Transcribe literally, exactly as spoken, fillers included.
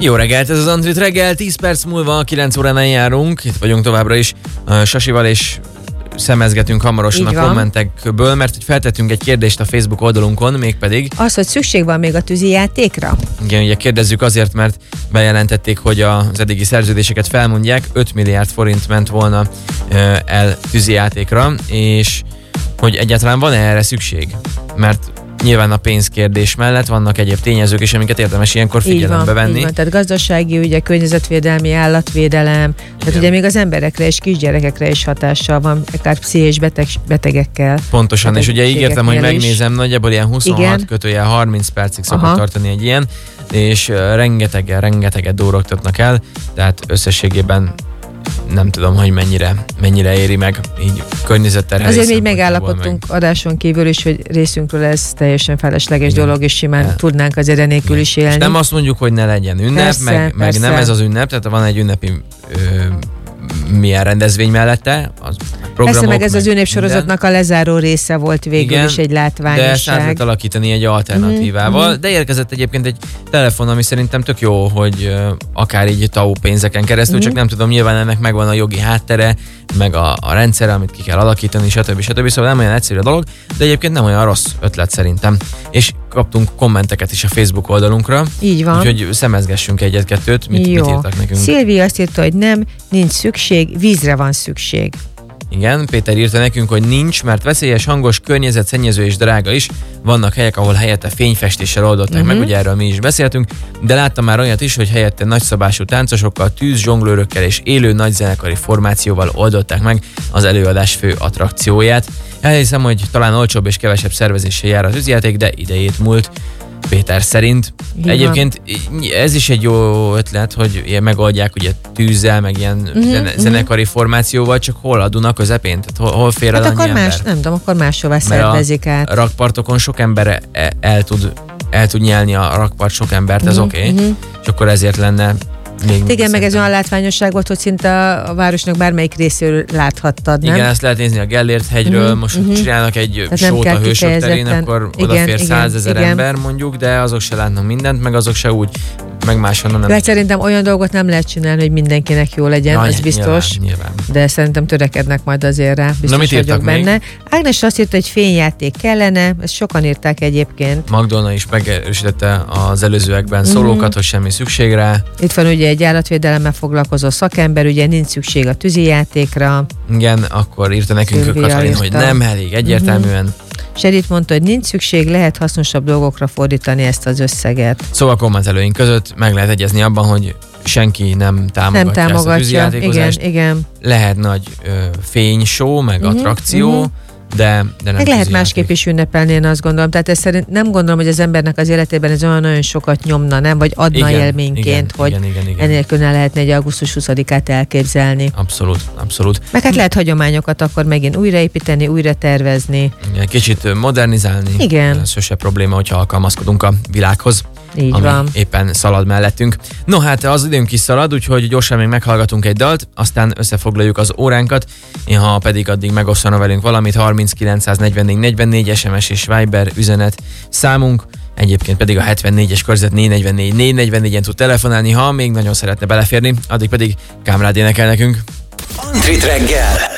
Jó reggelt, ez az Andrit reggel, tíz perc múlva, kilenc óránál járunk, itt vagyunk továbbra is uh, Sasival, és szemezgetünk hamarosan a kommentekből, mert hogy feltettünk egy kérdést a Facebook oldalunkon, mégpedig... Az, hogy szükség van még a tűzijátékra? Igen, ugye kérdezzük azért, mert bejelentették, hogy az eddigi szerződéseket felmondják, öt milliárd forint ment volna uh, el tűzijátékra, és hogy egyáltalán van-e erre szükség? Mert nyilván a pénzkérdés mellett vannak egyéb tényezők is, amiket érdemes ilyenkor figyelembe van, venni. Így van, tehát gazdasági ügye, környezetvédelmi, állatvédelem, tehát igen. Ugye még az emberekre és kisgyerekekre is hatással van, akár pszichés beteg, betegekkel. Pontosan, és ugye ígértem, hogy megnézem, is. Nagyjából ilyen huszonhat kötőjel harminc percig szokott Aha. tartani egy ilyen, és rengeteget, rengeteget dórogtatnak el, tehát összességében nem tudom, hogy mennyire, mennyire éri meg így környezetterhelés. Azért még megállapodtunk meg. Adáson kívül is, hogy részünkről ez teljesen felesleges Igen. dolog, és simán ja. tudnánk azért enélkül is élni. És nem azt mondjuk, hogy ne legyen ünnep, persze, meg, meg nem ez az ünnep, tehát van egy ünnepi ö, milyen rendezvény mellette, az programok, persze, meg ez meg az ünnepsorozatnak a lezáró része volt végül Igen, is egy látványosság. De ezt át lehet alakítani egy alternatívával, mm-hmm. de érkezett egyébként egy telefon, ami szerintem tök jó, hogy uh, akár így té á u pénzeken keresztül, mm-hmm. csak nem tudom, nyilván ennek megvan a jogi háttere, meg a, a rendszer, amit ki kell alakítani, stb. stb. Szóval nem olyan egyszerű a dolog, de egyébként nem olyan rossz ötlet szerintem. És kaptunk kommenteket is a Facebook oldalunkra. Így van. Úgyhogy szemezgessünk egyet-kettőt, mit, mit írtak nekünk. Szilvia azt írta, hogy nem, nincs szükség, vízre van szükség. Igen, Péter írta nekünk, hogy nincs, mert veszélyes, hangos, környezetszennyező és drága is. Vannak helyek, ahol helyette fényfestéssel oldották uh-huh. meg, ugye erről mi is beszéltünk, de láttam már olyat is, hogy helyette nagyszabású táncosokkal, tűz, zsonglőrökkel és élő nagyzenekari formációval oldották meg az előadás fő attrakcióját. Elhiszem, hogy talán olcsóbb és kevesebb szervezéssel jár a tűzjáték, de idejét múlt. Péter szerint. Igen. Egyébként ez is egy jó ötlet, hogy ilyen megoldják ugye tűzzel, meg ilyen uh-huh, zene, uh-huh. zenekari formációval, csak hol a Duna közepén? Tehát hol, hol fér hát el akkor annyi más, ember? nem tudom, akkor máshová szervezik át. A rakpartokon sok ember el, el, tud, el tud nyelni a rakpart sok embert, ez uh-huh, oké, okay. uh-huh. és akkor ezért lenne még igen, meg ez olyan látványosság volt, hogy szinte a városnak bármelyik részéről láthattad, nem? Igen, ezt lehet nézni a Gellért hegyről, uh-huh, most uh-huh. csinálnak egy sót a Hősök terén, akkor igen, odafér százezer ember mondjuk, de azok se látnak mindent, meg azok se úgy, meg máshonnan nem. De szerintem olyan dolgot nem lehet csinálni, hogy mindenkinek jó legyen, Nagy, az biztos, nyilván, nyilván. de szerintem törekednek majd azért rá, biztos Na, mit vagyok benne. Még? Ágnes azt írta, hogy fényjáték kellene, ezt sokan írták egyébként. Magdolna is megerősítette az előzőekben uh-huh. szólókat, hogy semmi szükség rá. Itt van ugye egy állatvédelemmel foglalkozó szakember, ugye nincs szükség a tűzijátékra. Igen, akkor írta nekünk Katalin, hogy nem elég egyértelműen. Uh-huh. Sedit mondta, hogy nincs szükség, lehet hasznosabb dolgokra fordítani ezt az összeget. Szóval kommentelőink között meg lehet egyezni abban, hogy senki nem támogatja, nem támogatja. ezt a tűzijátékozást. Igen, igen. Lehet nagy ö, fényshow, meg uh-huh, attrakció, uh-huh. de, de nem meg lehet másképp is ünnepelni, én azt gondolom. Tehát ezt szerint nem gondolom, hogy az embernek az életében ez olyan nagyon sokat nyomna, nem? Vagy adna igen, élményként, igen, hogy igen, igen, igen. enélkül ne lehetne egy augusztus huszadikát elképzelni. Abszolút, abszolút. Meg hát lehet hagyományokat akkor megint újraépíteni, újra tervezni. Igen, kicsit modernizálni. Igen. Ez sose probléma, hogyha alkalmazkodunk a világhoz. Így ami van. éppen szalad mellettünk. No hát az időnk is szalad, úgyhogy gyorsan még meghallgatunk egy dalt, aztán összefoglaljuk az óránkat, ha pedig addig megosztanak velünk valamit, harminc kilencszáznegyvennégy negyvennégy es em es és Viber üzenet számunk, egyébként pedig a hetvennégyes körzet négy negyvennégy négy negyvennégyen tud telefonálni, ha még nagyon szeretne beleférni, addig pedig Kámrád énekel nekünk. Andrit reggel!